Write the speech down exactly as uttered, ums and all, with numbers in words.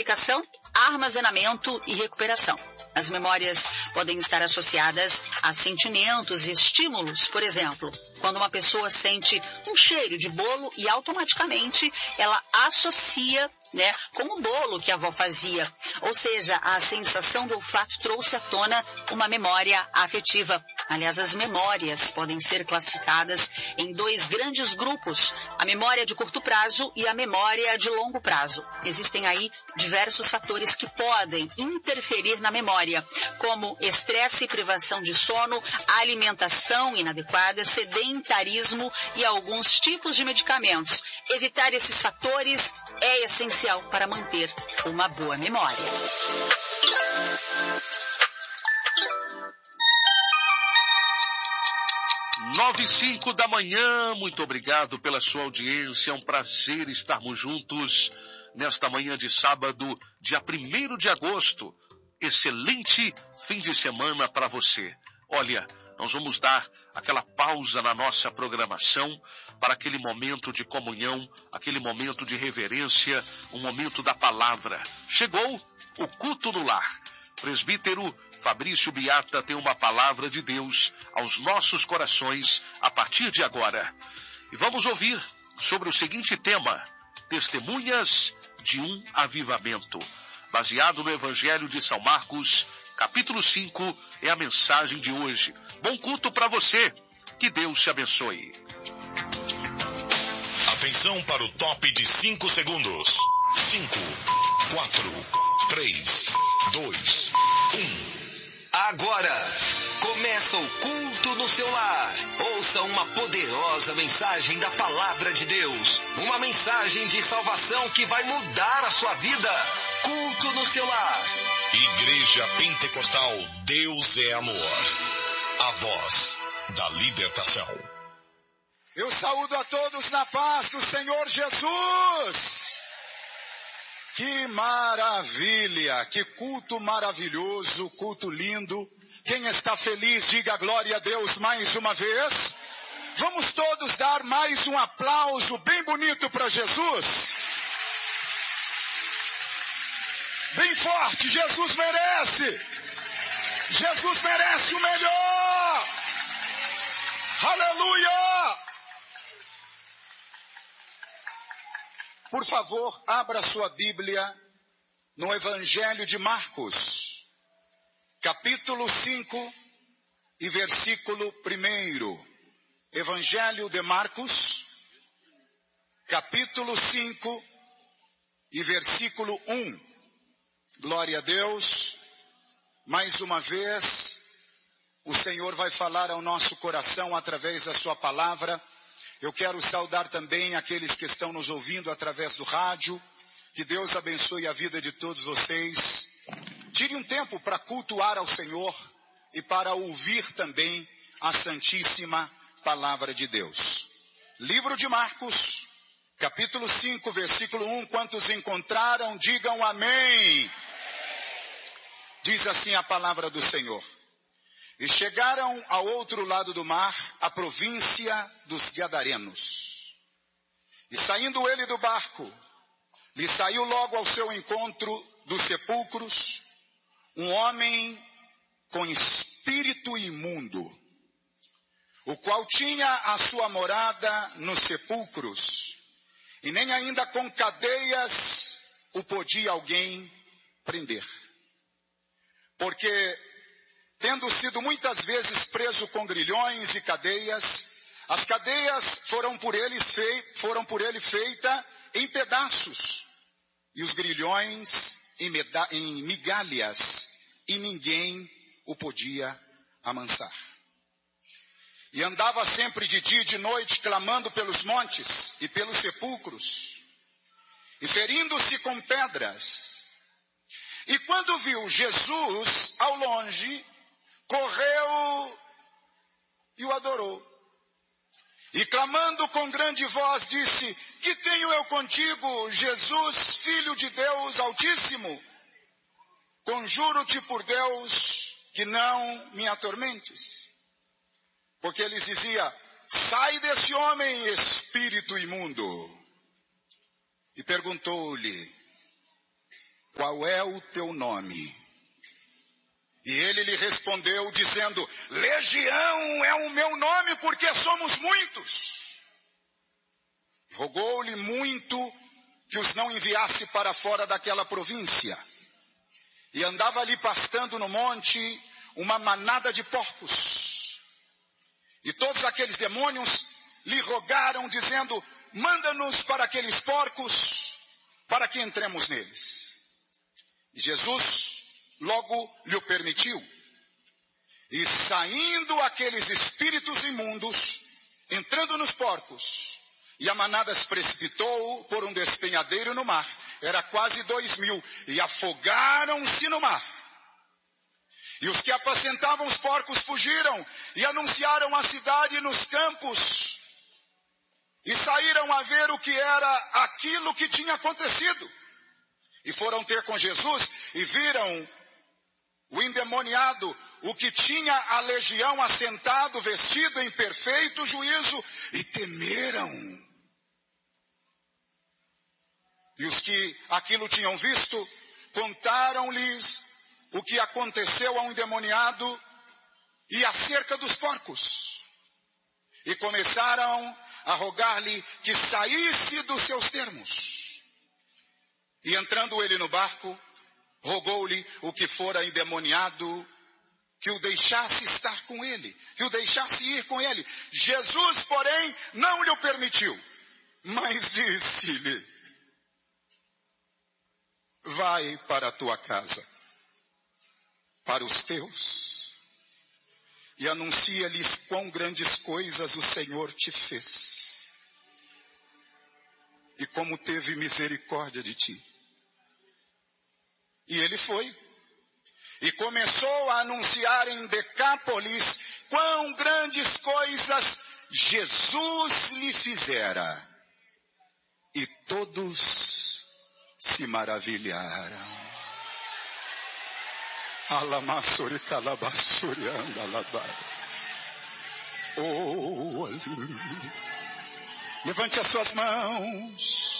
classificação, armazenamento e recuperação. As memórias podem estar associadas a sentimentos e estímulos. Por exemplo, quando uma pessoa sente um cheiro de bolo e automaticamente ela associa, né, com o bolo que a avó fazia. Ou seja, a sensação do olfato trouxe à tona uma memória afetiva. Aliás, as memórias podem ser classificadas em dois grandes grupos, a memória de curto prazo e a memória de longo prazo. Existem aí diversos fatores que podem interferir na memória, como estresse, privação de sono, alimentação inadequada, sedentarismo e alguns tipos de medicamentos. Evitar esses fatores é essencial para manter uma boa memória. Nove e cinco da manhã, muito obrigado pela sua audiência, é um prazer estarmos juntos nesta manhã de sábado, dia primeiro de agosto. Excelente fim de semana para você. Olha, nós vamos dar aquela pausa na nossa programação para aquele momento de comunhão, aquele momento de reverência, um momento da palavra. Chegou o culto no lar. Presbítero Fabrício Biata tem uma palavra de Deus aos nossos corações a partir de agora. E vamos ouvir sobre o seguinte tema: Testemunhas de um avivamento. Baseado no Evangelho de São Marcos, capítulo cinco, é a mensagem de hoje. Bom culto para você. Que Deus te abençoe. Atenção para o top de cinco segundos. cinco, quatro, três, dois, um. Agora começa o culto no seu lar. Ouça uma poderosa mensagem da palavra de Deus. Uma mensagem de salvação que vai mudar a sua vida. Culto no seu lar. Igreja Pentecostal Deus é Amor. A voz da libertação. Eu saúdo a todos na paz do Senhor Jesus. Que maravilha, que culto maravilhoso, culto lindo. Quem está feliz, diga glória a Deus mais uma vez. Vamos todos dar mais um aplauso bem bonito para Jesus. Bem forte, Jesus merece. Jesus merece o melhor. Aleluia. Por favor, abra sua Bíblia no Evangelho de Marcos, capítulo cinco e versículo um. Evangelho de Marcos, capítulo cinco e versículo um. Glória a Deus. Mais uma vez, o Senhor vai falar ao nosso coração através da sua palavra. Eu quero saudar também aqueles que estão nos ouvindo através do rádio. Que Deus abençoe a vida de todos vocês. Tire um tempo para cultuar ao Senhor e para ouvir também a santíssima palavra de Deus. Livro de Marcos, capítulo cinco, versículo um. Quantos encontraram, digam amém. Diz assim a palavra do Senhor. E chegaram ao outro lado do mar, a província dos Gadarenos. E saindo ele do barco, lhe saiu logo ao seu encontro dos sepulcros um homem com espírito imundo, o qual tinha a sua morada nos sepulcros, e nem ainda com cadeias o podia alguém prender. Porque, tendo sido muitas vezes preso com grilhões e cadeias, as cadeias foram por ele, fei, foram por ele feitas em pedaços, e os grilhões em, meda, em migalhas, e ninguém o podia amansar. E andava sempre de dia e de noite, clamando pelos montes e pelos sepulcros, e ferindo-se com pedras. E quando viu Jesus ao longe, correu e o adorou. E clamando com grande voz, disse: que tenho eu contigo, Jesus, Filho de Deus Altíssimo? Conjuro-te por Deus que não me atormentes. Porque eles diziam: sai desse homem, espírito imundo. E perguntou-lhe: qual é o teu nome? E ele lhe respondeu dizendo, Legião é o meu nome, porque somos muitos. Rogou-lhe muito que os não enviasse para fora daquela província. E andava ali pastando no monte uma manada de porcos. E todos aqueles demônios lhe rogaram, dizendo, manda-nos para aqueles porcos, para que entremos neles. E Jesus logo lhe o permitiu. E saindo aqueles espíritos imundos, entrando nos porcos, e a manada se precipitou por um despenhadeiro no mar. Era quase dois mil, e afogaram-se no mar. E os que apacentavam os porcos fugiram, e anunciaram a cidade nos campos, e saíram a ver o que era aquilo que tinha acontecido. E foram ter com Jesus, e viram o endemoniado, o que tinha a legião assentado, vestido em perfeito juízo, e temeram. E os que aquilo tinham visto, contaram-lhes o que aconteceu ao endemoniado e acerca dos porcos. E começaram a rogar-lhe que saísse dos seus termos. E entrando ele no barco, rogou-lhe o que fora endemoniado, que o deixasse estar com ele, que o deixasse ir com ele. Jesus, porém, não lhe o permitiu, mas disse-lhe, vai para a tua casa, para os teus, e anuncia-lhes quão grandes coisas o Senhor te fez, e como teve misericórdia de ti. E ele foi, e começou a anunciar em Decápolis quão grandes coisas Jesus lhe fizera. E todos se maravilharam. Alamassori calabassori andalabai. Oh, aleluia. Levante as suas mãos.